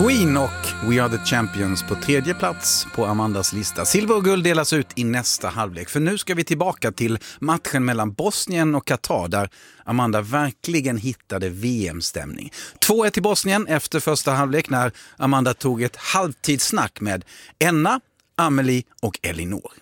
Queen och We Are The Champions på tredje plats på Amandas lista. Silver och guld delas ut i nästa halvlek. För nu ska vi tillbaka till matchen mellan Bosnien och Qatar där Amanda verkligen hittade VM-stämning. 2-1 till Bosnien efter första halvlek när Amanda tog ett halvtidssnack med Enna, Amelie och Elinor.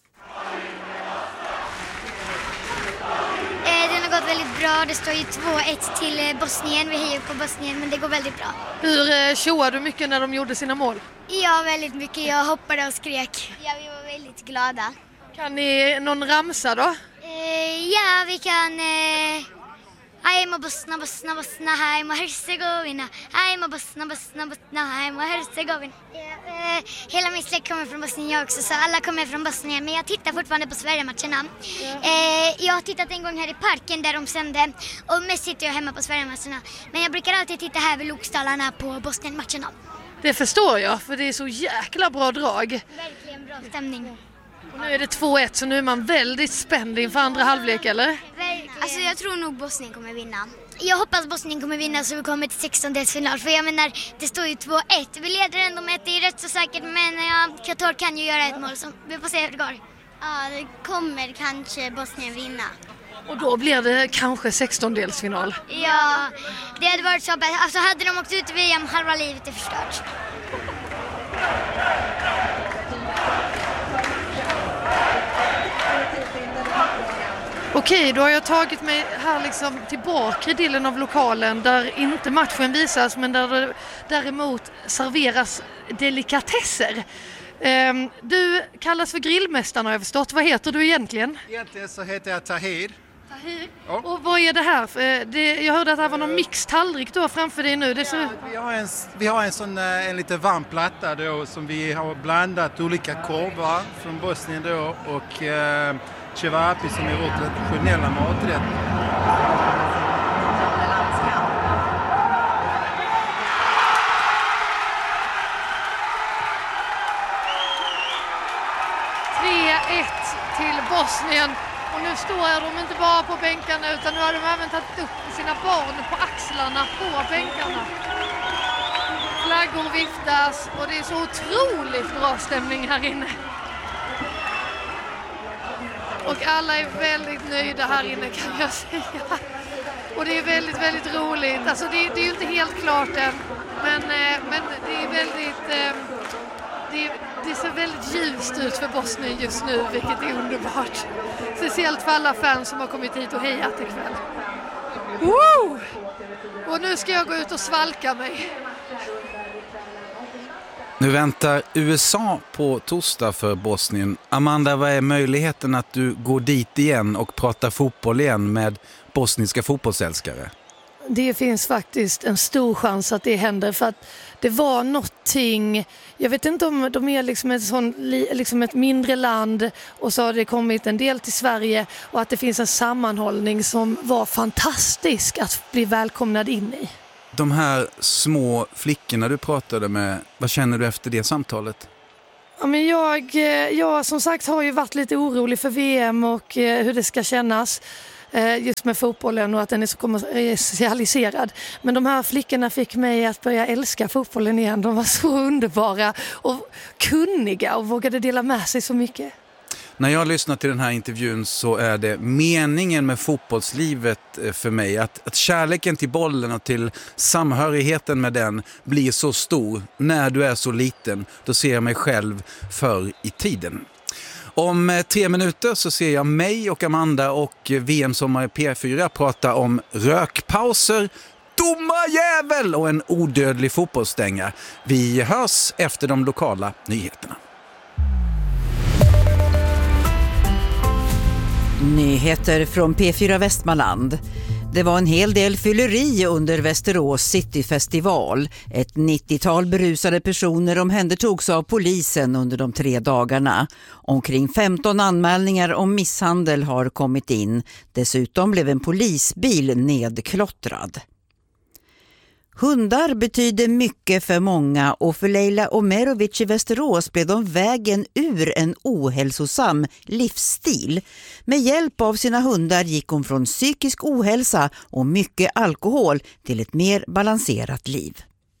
Väldigt bra, det står ju 2-1 till Bosnien, vi hejar på Bosnien men det går väldigt bra. Hur tjoade du mycket när de gjorde sina mål? Ja, väldigt mycket, jag hoppade och skrek. Ja, vi var väldigt glada. Kan ni någon ramsa då? Ja, vi kan... Ajmo Bosna, Bosna, Bosna, hajmo Herzegovina. Ajmo Bosna, Bosna, Bosna, hajmo Herzegovina. Hela min släkt kommer från Bosnien jag också, så alla kommer från Bosnien. Men jag tittar fortfarande på Sverige-matcherna. Jag har tittat en gång här i parken där de sände. Och mest sitter jag hemma på Sverige-matcherna. Men jag brukar alltid titta här vid Lokstalarna på Bosnien-matcherna. Det förstår jag, för det är så jäkla bra drag. Verkligen bra stämning. Och nu är det 2-1, så nu är man väldigt spänd inför andra halvlek, eller? Verkligen. Alltså jag tror nog Bosnien kommer vinna. Jag hoppas Bosnien kommer vinna så vi kommer till 16-delsfinal. För jag menar, det står ju 2-1. Vi leder ändå med det är rätt så säkert. Men Qatar kan ju göra ett mål, så vi får se hur det går. Ja, det kommer kanske Bosnien vinna. Och då blir det kanske 16-delsfinal. Ja, det hade varit så bäst. Alltså hade de åkt ut i VM, halva livet är förstört. Okej, då har jag tagit mig här liksom till bakre delen av lokalen där inte matchen visas men där det däremot serveras delikatesser. Du kallas för grillmästaren har jag förstått. Vad heter du egentligen? Egentligen så heter jag Tahir. Tahir? Ja. Och vad är det här? Jag hörde att det här var någon mixed tallrik då framför dig nu. Vi har en sån en lite varm platta då som vi har blandat olika korvar från Bosnien då och cevapi som är vår traditionella maträtt. Till Bosnien och nu står de inte bara på bänkarna utan nu har de även tagit upp sina barn på axlarna på bänkarna. Flaggor viftas och det är så otroligt bra stämning här inne. Och alla är väldigt nöjda här inne kan jag säga. Och det är väldigt, väldigt roligt. Alltså det är ju inte helt klart än men det är väldigt... Det ser väldigt ljust ut för Bosnien just nu, vilket är underbart. Speciellt för alla fans som har kommit hit och hejat ikväll. Woo! Och nu ska jag gå ut och svalka mig. Nu väntar USA på torsdag för Bosnien. Amanda, vad är möjligheten att du går dit igen och pratar fotboll igen med bosniska fotbollsälskare? Det finns faktiskt en stor chans att det händer för att det var någonting, jag vet inte om de är liksom ett mindre land och så har det kommit en del till Sverige och att det finns en sammanhållning som var fantastisk att bli välkomnad in i. De här små flickorna du pratade med, vad känner du efter det samtalet? Ja, men jag som sagt har ju varit lite orolig för VM och hur det ska kännas. Just med fotbollen och att den är så kommersialiserad. Men de här flickorna fick mig att börja älska fotbollen igen. De var så underbara och kunniga och vågade dela med sig så mycket. När jag lyssnar till den här intervjun så är det meningen med fotbollslivet för mig. Att kärleken till bollen och till samhörigheten med den blir så stor när du är så liten. Då ser jag mig själv förr i tiden. Om 3 minuter så ser jag mig och Amanda och VM-sommar i P4 prata om rökpauser, domarjävel och en odödlig fotbollsstänga. Vi hörs efter de lokala nyheterna. Nyheter från P4 Västmanland. Det var en hel del fylleri under Västerås Cityfestival. Ett 90-tal berusade personer omhändertogs av polisen under de 3 dagarna. Omkring 15 anmälningar om misshandel har kommit in. Dessutom blev en polisbil nedklottrad. Hundar betyder mycket för många och för Leila Omerovic i Västerås blev de vägen ur en ohälsosam livsstil. Med hjälp av sina hundar gick hon från psykisk ohälsa och mycket alkohol till ett mer balanserat liv.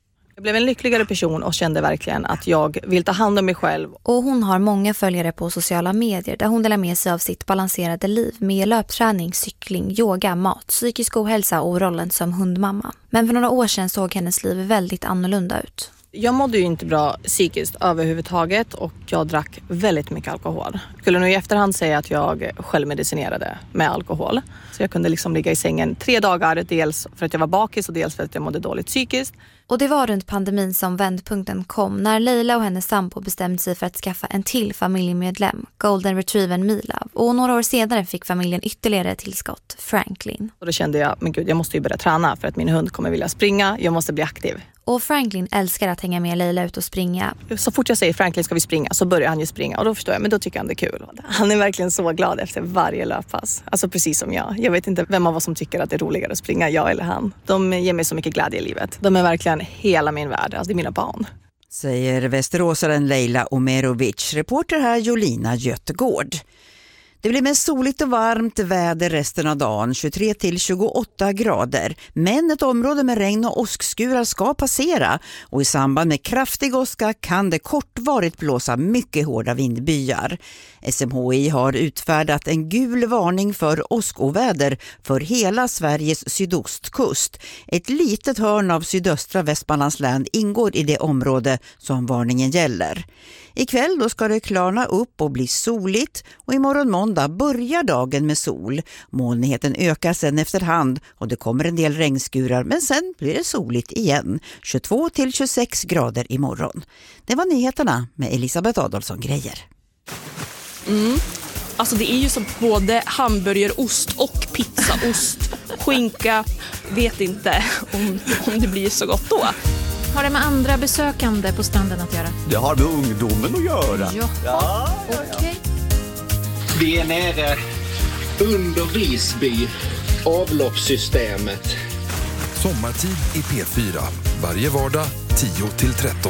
Jag blev en lyckligare person och kände verkligen att jag vill ta hand om mig själv. Och hon har många följare på sociala medier där hon delar med sig av sitt balanserade liv med löpträning, cykling, yoga, mat, psykisk ohälsa och rollen som hundmamma. Men för några år sedan såg hennes liv väldigt annorlunda ut. Jag mådde ju inte bra psykiskt överhuvudtaget och jag drack väldigt mycket alkohol. Jag skulle nu i efterhand säga att jag självmedicinerade med alkohol. Så jag kunde liksom ligga i sängen 3 dagar, dels för att jag var bakis och dels för att jag mådde dåligt psykiskt. Och det var runt pandemin som vändpunkten kom när Leila och hennes sambo bestämde sig för att skaffa en till familjemedlem, Golden Retrievern Mila. Och några år senare fick familjen ytterligare ett tillskott, Franklin. Och då kände jag, men gud, jag måste ju börja träna för att min hund kommer vilja springa. Jag måste bli aktiv. Och Franklin älskar att hänga med Leila ut och springa. Så fort jag säger Franklin ska vi springa så börjar han ju springa. Och då förstår jag, men då tycker han det är kul. Han är verkligen så glad efter varje löppass. Alltså precis som jag. Jag vet inte vem av oss som tycker att det är roligare att springa, jag eller han. De ger mig så mycket glädje i livet. De är verkligen hela min värld. Alltså det är mina barn. Säger västeråsaren Leila Omerovic. Reporter här Jolina Göttegård. Det blir med soligt och varmt väder resten av dagen, 23 till 28 grader. Men ett område med regn och åskskurar ska passera och i samband med kraftig åska kan det kortvarigt blåsa mycket hårda vindbyar. SMHI har utfärdat en gul varning för åskoväder för hela Sveriges sydostkust. Ett litet hörn av sydöstra Västmanlands län ingår i det område som varningen gäller. Ikväll då ska det klarna upp och bli soligt och imorgon måndag börjar dagen med sol. Molnigheten ökar sen efterhand och det kommer en del regnskurar men sen blir det soligt igen. 22 till 26 grader imorgon. Det var nyheterna med Elisabeth Adolfsson Grejer. Alltså det är ju som både hamburgerost och pizzaost, skinka, vet inte om det blir så gott då. Har det med andra besökande på stranden att göra? Det har med ungdomen att göra. Ja. Okej. Vi är nere under Visby, avloppssystemet. Sommartid i P4. Varje vardag 10 till 13.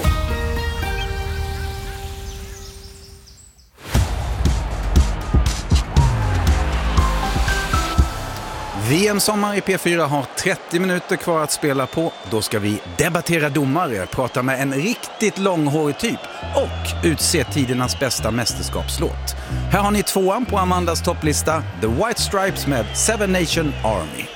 VM-sommar i P4 har 30 minuter kvar att spela på. Då ska vi debattera domare, prata med en riktigt långhårig typ och utse tidernas bästa mästerskapslåt. Här har ni 2:an på Amandas topplista, The White Stripes med Seven Nation Army.